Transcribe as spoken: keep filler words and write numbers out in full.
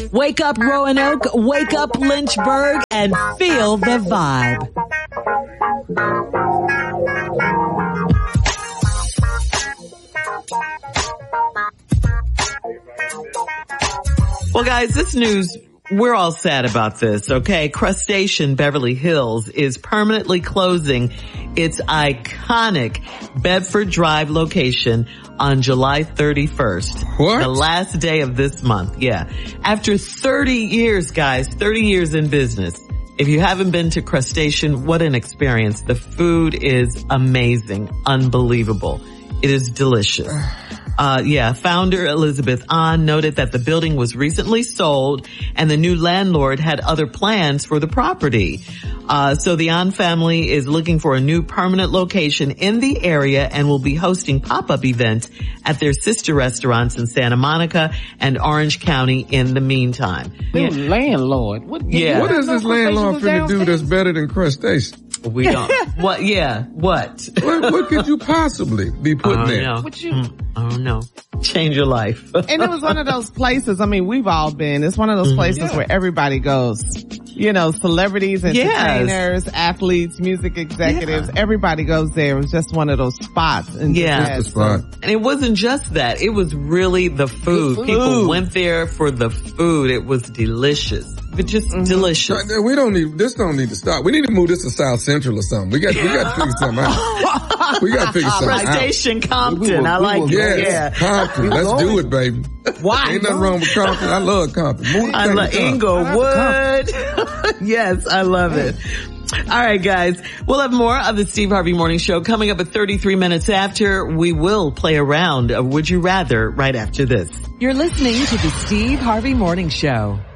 Wake up Roanoke, wake up Lynchburg, and feel the vibe. Well, guys, this news, we're all sad about this, okay? Crustacean Beverly Hills is permanently closing its iconic Bedford Drive location on July thirty-first. What? The last day of this month, yeah. After thirty years, guys, thirty years in business. If you haven't been to Crustacean, what an experience. The food is amazing, unbelievable. It is delicious. Uh, yeah, founder Elizabeth Ahn noted that the building was recently sold and the new landlord had other plans for the property. Uh, so the Ahn family is looking for a new permanent location in the area and will be hosting pop-up events at their sister restaurants in Santa Monica and Orange County in the meantime. New yeah. landlord. What, yeah. What is this landlord finna do that's better than Crustacean? We don't. What? Yeah. What? what? What could you possibly be putting there? Know. What you? Mm, I don't know. Change your life. And it was one of those places. I mean, we've all been. It's one of those places mm-hmm. yeah. where everybody goes. You know, celebrities, entertainers, yes. athletes, music executives. Yeah. Everybody goes there. It was just one of those spots. And yeah. Just spot. And it wasn't just that. It was really the food. The food. People went there for the food. It was delicious. But just mm-hmm. delicious. We don't need, this don't need to stop. We need to move this to South Central or something. We got, we got to figure something out. We got to figure something out. Crustacean Compton. We will, I like it. Yes, yeah. Compton. Let's do it, baby. Why? Ain't nothing wrong with Compton. I love Compton. Move I love Inglewood. Yes, I love it. All right, guys. We'll have more of the Steve Harvey Morning Show coming up at thirty-three minutes after. We will play a round of Would You Rather right after this. You're listening to the Steve Harvey Morning Show.